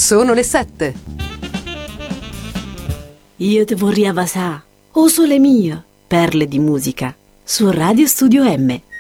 Sono le 7. Io te vorrei avasà, o sole mie, perle di musica, su Radio Studio M.